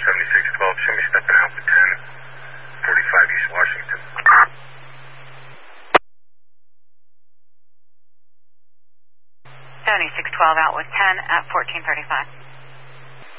7612, show me stepping out with 1045 East Washington. 7612 out with 10 at 1435.